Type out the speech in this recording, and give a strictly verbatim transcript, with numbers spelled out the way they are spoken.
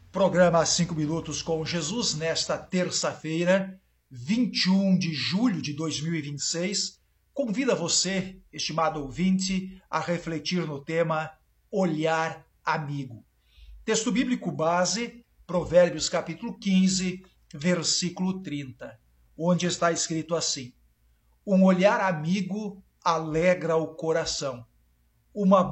Programa cinco minutos com Jesus nesta terça-feira, vinte e um de julho de dois mil e vinte e seis. Convida você, estimado ouvinte, a refletir no tema Olhar Amigo. Texto bíblico base, Provérbios capítulo quinze, versículo trinta, onde está escrito assim: Um olhar amigo alegra o coração. Uma